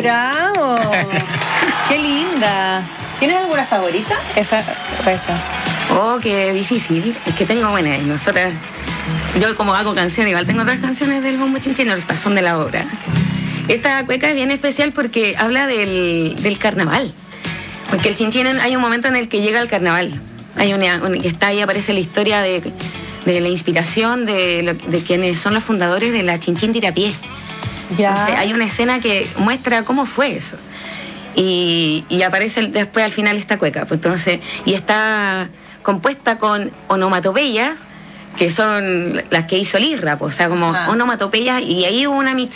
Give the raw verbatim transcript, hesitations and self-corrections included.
¡Bravo! ¡Qué linda! ¿Tienes alguna favorita? Esa o esa. Oh, qué difícil. Es que tengo, bueno, nosotras, yo como hago canciones, igual tengo otras canciones del bombo chinchino, estas son de la obra. Esta cueca es bien especial porque habla del, del carnaval. Porque el chinchín, hay un momento en el que llega el carnaval. Hay una, una que está ahí, aparece la historia de, de la inspiración de, lo, de quienes son los fundadores de la Chinchín Tirapié. Ya. Entonces, hay una escena que muestra cómo fue eso. Y, y aparece después al final esta cueca. Pues entonces, y está compuesta con onomatopeyas, que son las que hizo Lirra, pues, o sea, como ah. onomatopeyas, y ahí hubo una mix